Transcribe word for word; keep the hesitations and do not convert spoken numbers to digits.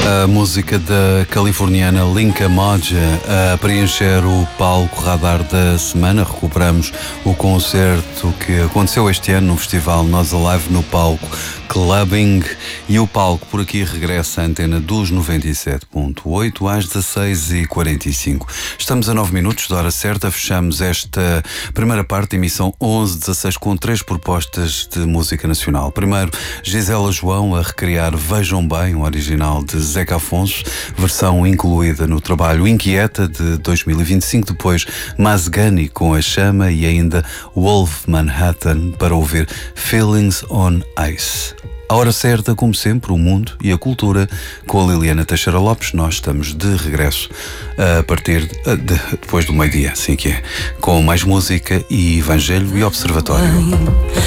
A música da californiana Linka Moja a preencher o palco radar da semana. Recuperamos o concerto que aconteceu este ano no festival Nós Alive no palco Clubbing, e o palco por aqui regressa à antena dos noventa e sete ponto oito às dezasseis e quarenta e cinco. Estamos a nove minutos da hora certa, fechamos esta primeira parte da emissão onze dezasseis com três propostas de música nacional. Primeiro, Gisela João a recriar Vejam Bem, um original de Zeca Afonso, versão incluída no trabalho Inquieta de dois mil e vinte e cinco. Depois, Mazgani com A Chama e ainda Wolf Manhattan para ouvir Feelings on Ice. A hora certa, como sempre, o mundo e a cultura com a Liliana Teixeira Lopes. Nós estamos de regresso a partir de, de, depois do meio-dia, assim que é, com mais música e evangelho e observatório.